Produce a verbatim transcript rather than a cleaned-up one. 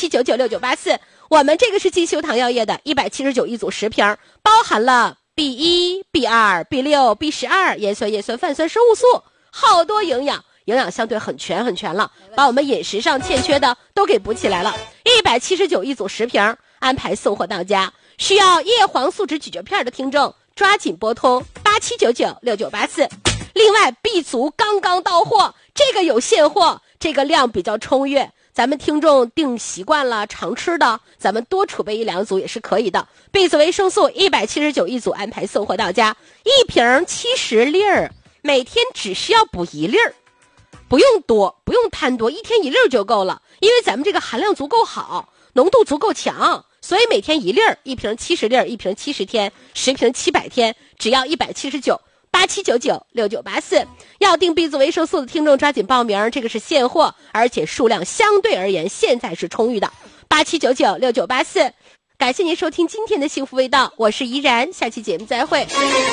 七九九六九八四。我们这个是金秀堂药业的一百七十九一组十瓶，包含了 B 一、B 二、B 六、B 十二 盐酸、叶酸、泛酸、生物素，好多营养，营养相对很全很全了，把我们饮食上欠缺的都给补起来了。一百七十九一组十瓶，安排送货到家。需要叶黄素酯咀嚼片的听众，抓紧拨通八七九九六九八四。另外 B 族刚刚到货，这个有现货，这个量比较充裕，咱们听众定习惯了常吃的，咱们多储备一两组也是可以的。 B 族维生素一百七十九一组，安排送货到家，一瓶七十粒儿，每天只需要补一粒儿，不用多，不用贪多，一天一粒儿就够了，因为咱们这个含量足够好，浓度足够强，所以每天一粒儿，一瓶七十粒儿，一瓶七十天，十瓶七百天，只要一百七十九。八七九九六九八四，要订 B 族维生素的听众抓紧报名，这个是现货，而且数量相对而言现在是充裕的。八七九九六九八四，感谢您收听今天的幸福味道，我是怡然，下期节目再会。